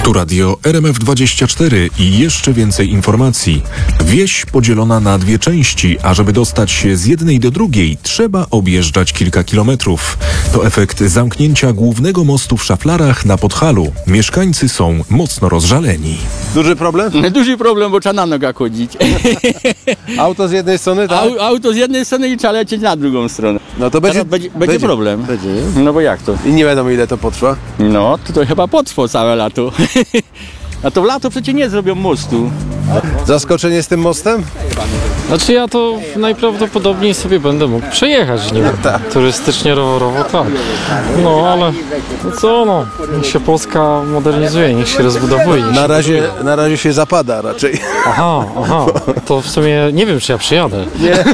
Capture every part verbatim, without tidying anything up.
Tu radio R M F dwadzieścia cztery i jeszcze więcej informacji. Wieś podzielona na dwie części, a żeby dostać się z jednej do drugiej, trzeba objeżdżać kilka kilometrów. To efekt zamknięcia głównego mostu w Szaflarach na Podhalu. Mieszkańcy są mocno rozżaleni. Duży problem? Duży problem, bo trzeba na nogach chodzić. Auto z jednej strony, tak? Au, auto z jednej strony i trzeba lecieć na drugą stronę. No to będzie, Teraz będzie, będzie problem. Będzie, nie? No bo jak to? I nie wiadomo, ile to potrwa. No, to, to chyba potrwa całe lato. A to w lato przecież nie zrobią mostu. Zaskoczenie z tym mostem? Znaczy ja to najprawdopodobniej sobie będę mógł przejechać nim. Turystycznie, rowerowo, tak. No ale no co no, niech się Polska modernizuje, niech się rozbudowuje. Niech Na się razie, buduje. na razie się zapada raczej. Aha, aha, to w sumie nie wiem, czy ja przyjadę.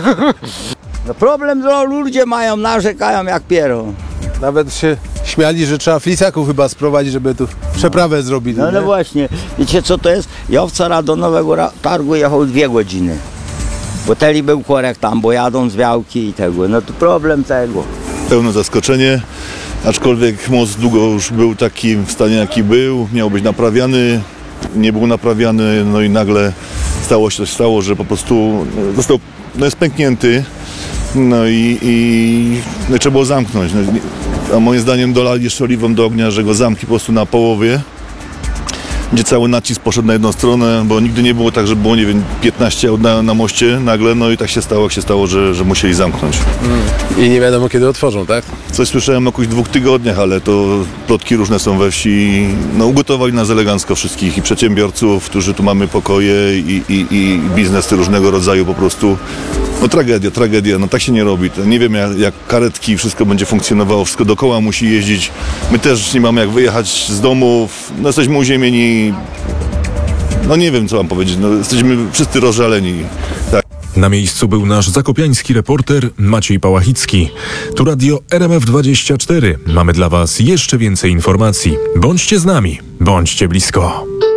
No problem to ludzie mają, narzekają jak piero. Nawet się śmiali, że trzeba flisaków chyba sprowadzić, żeby tu przeprawę zrobili. No, no nie? właśnie, wiecie co to jest? Ja wczoraj do Nowego Ra- Targu jechał dwie godziny. Bo teli był korek tam, bo jadą z Wiałki i tego. No to problem tego. Pełne zaskoczenie, aczkolwiek most długo już był taki w stanie, jaki był, miał być naprawiany, nie był naprawiany, no i nagle stało się coś stało, że po prostu został, no jest pęknięty, no i, i no i trzeba było zamknąć. No, a moim zdaniem dolali jeszcze oliwą do ognia, że go zamkli po prostu na połowie, gdzie cały nacisk poszedł na jedną stronę, bo nigdy nie było tak, że było, nie wiem, piętnaście aut na, na moście nagle, no i tak się stało, jak się stało, że, że musieli zamknąć. I nie wiadomo, kiedy otworzą, tak? Coś słyszałem o jakichś dwóch tygodniach, ale to plotki różne są we wsi. No ugotowali nas elegancko wszystkich i przedsiębiorców, którzy tu mamy pokoje i, i, i biznesy różnego rodzaju po prostu. No tragedia, tragedia, no tak się nie robi. Nie wiem jak, jak karetki, wszystko będzie funkcjonowało, wszystko dookoła musi jeździć. My też nie mamy jak wyjechać z domów, no jesteśmy uziemieni. No nie wiem co mam powiedzieć, no jesteśmy wszyscy rozżaleni. Tak. Na miejscu był nasz zakopiański reporter Maciej Pałachicki. Tu radio R M F dwadzieścia cztery. Mamy dla Was jeszcze więcej informacji. Bądźcie z nami, bądźcie blisko.